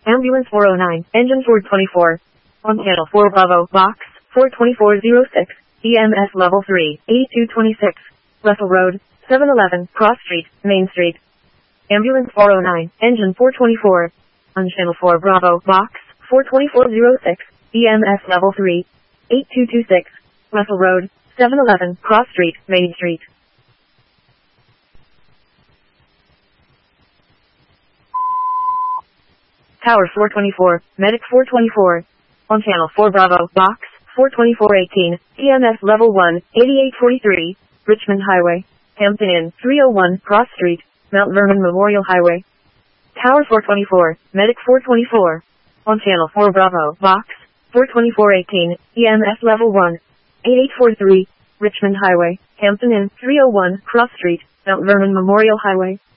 Ambulance 409, engine 424. On channel 4 Bravo, box 42406, EMS level 3, 8226. Russell Road, 711, Cross Street, Main Street. Ambulance 409, engine 424. On channel 4 Bravo, box 42406, EMS level 3, 8226. Russell Road, 711, Cross Street, Main Street. Tower 424, Medic 424. On channel 4 Bravo, box 42418, EMS level 1, 8843, Richmond Highway, Hampton Inn, 301, Cross Street, Mount Vernon Memorial Highway. Tower 424, Medic 424. On channel 4 Bravo, box 42418, EMS level 1, 8843, Richmond Highway, Hampton Inn, 301, Cross Street, Mount Vernon Memorial Highway.